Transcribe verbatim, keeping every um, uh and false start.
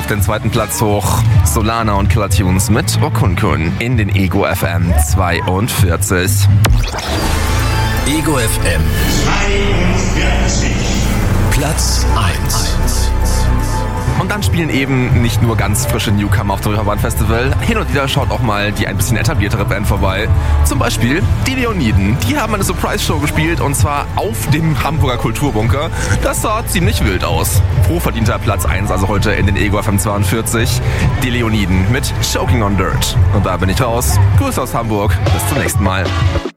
auf den zweiten Platz hoch. Solana und Killer Tunes mit Okunkun in den Ego F M zweiundvierzig. Ego F M zweiundvierzig. Platz eins. Und dann spielen eben nicht nur ganz frische Newcomer auf dem Reeperbahn Festival. Hin und wieder schaut auch mal die ein bisschen etabliertere Band vorbei. Zum Beispiel die Leoniden. Die haben eine Surprise-Show gespielt und zwar auf dem Hamburger Kulturbunker. Das sah ziemlich wild aus. Hochverdienter Platz eins, also heute in den Ego F M zweiundvierzig. Die Leoniden mit Choking on Dirt. Und da bin ich raus. Grüße aus Hamburg. Bis zum nächsten Mal.